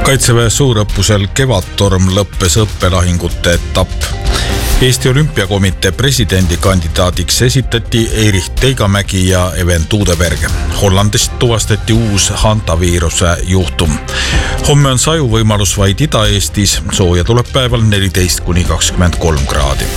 Kaitseväe suurõppusel Kevadtorm lõppes õppelahingute etapp. Eesti Olümpiakomitee presidendikandidaadiks esitati Erich Teigamägi ja Even Tuudeberg. Hollandist tuvastati uus hantaviiruse juhtum. Homme on saju võimalus vaid Ida-Eestis, sooja tuleb päeval 14–23 kraadi.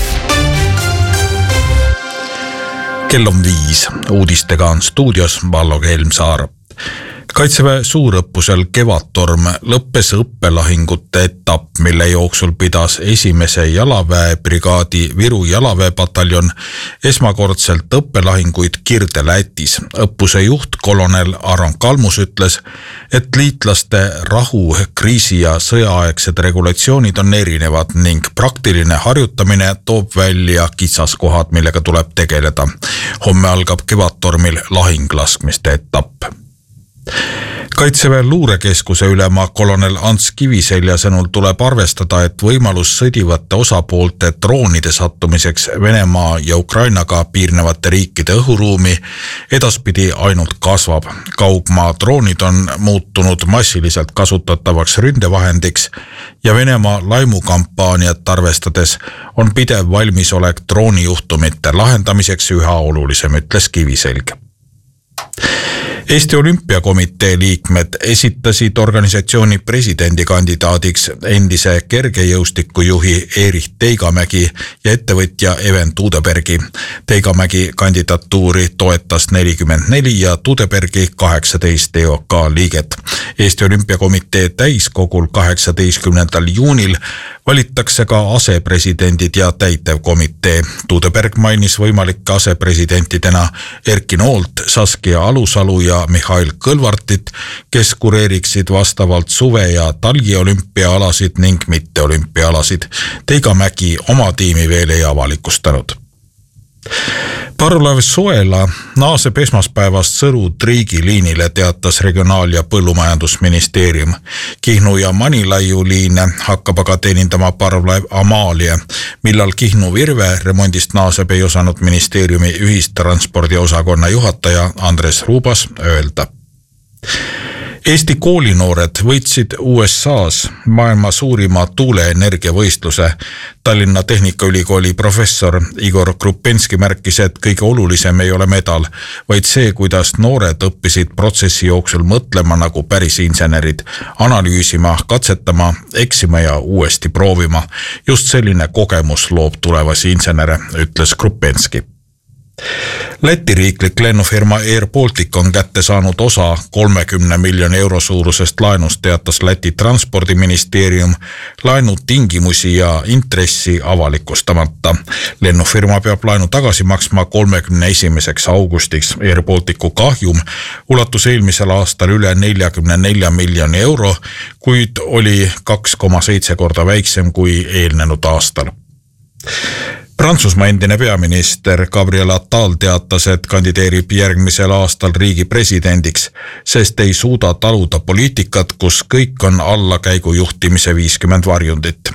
Kell on 5. Uudistega on stuudios Vallo Helmsaar. Kaitseväe suurõppusel Kevadtorm lõppes õppelahingute etapp, mille jooksul pidas esimese jalaväebrigaadi Viru jalaväepataljon esmakordselt õppelahinguid Kirde-Lätis. Õppuse juht kolonel Aron Kalmus ütles, et liitlaste rahu, kriisi ja sõjaaegsed regulatsioonid on erinevad ning praktiline harjutamine toob välja kitsaskohad, millega tuleb tegeleda. Homme algab Kevadtormil lahinglaskmiste etapp. Kaitseväe luurekeskuse ülema kolonel Ants Kiviselja sõnul tuleb arvestada, et võimalus sõdivate osapoolte droonide sattumiseks Venemaa ja Ukrainaga piirnevate riikide õhuruumi edaspidi ainult kasvab. Kaugmaa droonid on muutunud massiliselt kasutatavaks ründevahendiks ja Venemaa laimukampaaniat arvestades on pidev valmisolek droonijuhtumite lahendamiseks üha olulisem, ütles Kiviselg. Eesti Olümpiakomitee liikmed esitasid organisatsiooni presidendikandidaadiks endise kergejõustikujuhi Erich Teigamägi ja ettevõtja Even Tuudebergi. Teigamägi kandidatuuri toetas 44 ja Tuudebergi 18 EOK liiget. Eesti Olümpiakomitee täiskogul 18. juunil valitakse ka asepresidendid ja täitevkomitee. Tuudeberg mainis võimalike asepresidentidena Erki Noolt, Saskia Alusalu ja Mihhail Kõlvartit, kes kureeriksid vastavalt suve- ja talgiolümpiaalasid ning mitteolümpiaalasid. Teigamägi oma tiimi veel ei avalikustanud. Parvlaev Soela naaseb esmaspäevast Sõru-Triigi liinile, teatas Regionaal- ja Põllumajandusministeerium. Kihnu ja Manilaiu liine hakkab aga teenindama parvlaev Amalia. Millal Kihnu-Virve remondist naaseb, ei osanud ministeeriumi ühistranspordiosakonna juhataja Andres Ruubas öelda. Eesti koolinoored võitsid USA's maailma suurima tuuleenergiavõistluse. Tallinna Tehnikaülikooli professor Igor Krupenski märkis, et kõige olulisem ei ole medal, vaid see, kuidas noored õppisid protsessi jooksul mõtlema nagu päris insenerid, analüüsima, katsetama, eksima ja uuesti proovima. Just selline kogemus loob tulevasi insenere, ütles Krupenski. Läti riiklik lennufirma Air Baltic on kätte saanud osa 30 miljoni euro suurusest laenust, teatas Läti transpordiministeerium laenu tingimusi ja intressi avalikustamata. Lennufirma peab laenu tagasi maksma 31. augustiks. Air Balticu kahjum ulatus eelmisel aastal üle 44 miljoni euro, kuid oli 2,7 korda väiksem kui eelnenud aastal. Prantsusmaa endine peaminister Gabriel Attal teatas, et kandideerib järgmisel aastal riigi presidendiks, sest ei suuda taluda poliitikat, kus kõik on allakäigu juhtimise 50 varjundit.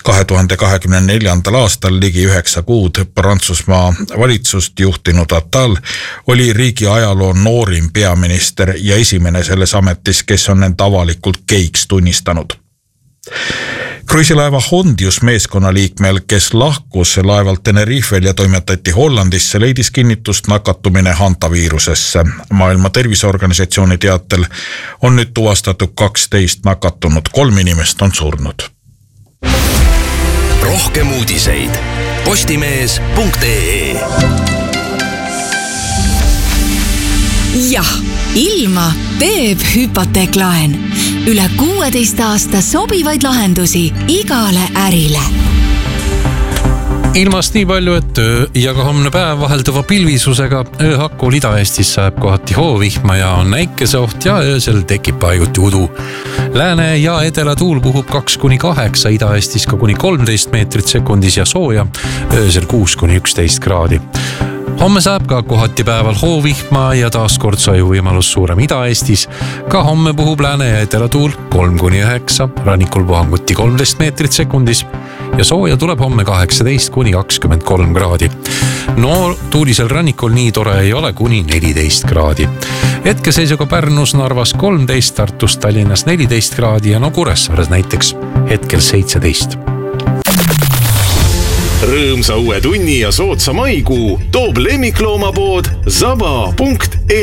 2024. aastal ligi 9 kuud Prantsusmaa valitsust juhtinud Attal oli riigi ajaloo noorim peaminister ja esimene selles ametis, kes on end avalikult geiks tunnistanud. Kruiisilaeva Hondius meeskonnaliikmel, kes lahkus laevalt Tenerifel ja toimetati Hollandisse, leidis kinnitust nakatumine hantaviirusesse. Maailma Terviseorganisatsiooni teatel on nüüd tuvastatud 12 nakatunut, 3 inimest on surnud. Rohkem uudiseid postimees.ee. Jah, ilma teeb hüpoteeklaen. Üle 16 aasta sobivaid lahendusi igale ärile. Ilmast nii palju, et öö ja ka homne päev vahelduva pilvisusega ööhakkul Ida-Eestis sajab kohati hoovihma ja on näikeseoht ja öösel tekib paiguti udu. Lääne ja edela tuul puhub 2–8, Ida-Eestis ka kuni 13 meetrit sekundis ja sooja, öösel 6–11 kraadi. Homme saab ka kohati päeval hoovihma ja taaskord soju võimalus suurem Ida-Eestis. Ka homme puhub lääne ja etelatuul 3-9, rannikul puhanguti 13 meetrit sekundis ja sooja tuleb homme 18-23 kraadi. No tuulisel rannikul nii tore ei ole, kuni 14 kraadi. Hetkeseisuga Pärnus, Narvas 13, Tartus, Tallinnas 14 kraadi ja no Kuressaares näiteks hetkel 17. Rõõmsa uue tunni ja sootsa maikuu toob lemmikloomapood zaba.ee.